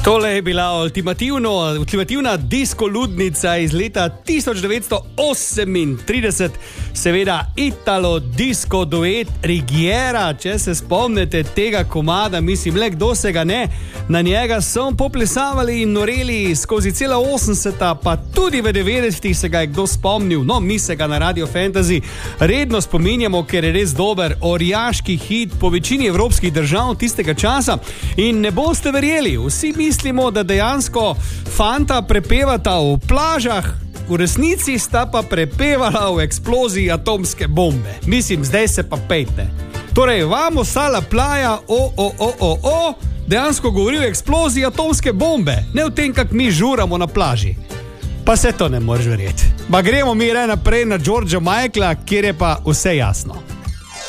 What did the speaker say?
Tole je bila ultimativna diskoludnica iz leta 1938, seveda italo-disko duet Rigiera, če se spomnite tega komada, mislim, le kdo se ga ne, na njega so poplesavali in noreli skozi cela 80-ta, pa tudi v 90-ih se ga je kdo spomnil, no mi se ga na Radio Fantasy redno spominjamo, ker je res dober orjaški hit po večini evropskih držav tistega časa in ne boste verjeli, vsi mislimo, da dejansko fanta prepevata v plažah, v resnici sta pa prepevala v eksploziji atomske bombe. Mislim, zdaj se pa pejte. Torej, vamos a la playa, dejansko govori o eksploziji atomske bombe, ne v tem, kak mi žuramo na plaži. Pa se to ne moreš verjeti. Pa gremo mi naprej na Georgea Michaela, kjer je pa vse jasno.